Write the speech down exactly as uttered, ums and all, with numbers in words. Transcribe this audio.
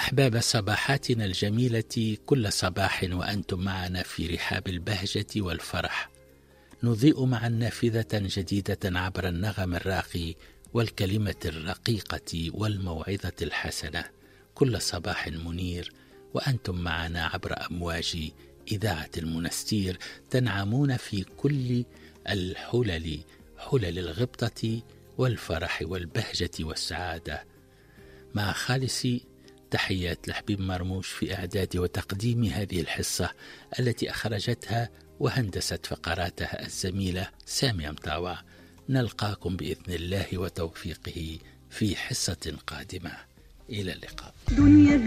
أحباب صباحاتنا الجميلة، كل صباح وأنتم معنا في رحاب البهجة والفرح، نضيء معا نافذة جديدة عبر النغم الراقي والكلمة الرقيقة والموعظة الحسنة. كل صباح منير وأنتم معنا عبر أمواج إذاعة المنستير، تنعمون في كل الحلل، حلل الغبطة والفرح والبهجة والسعادة. مع خالصي تحيات لحبيب مرموش في إعداد وتقديم هذه الحصة التي أخرجتها وهندست فقراتها الزميلة سامية مطاوع. نلقاكم بإذن الله وتوفيقه في حصة قادمة. إلى اللقاء.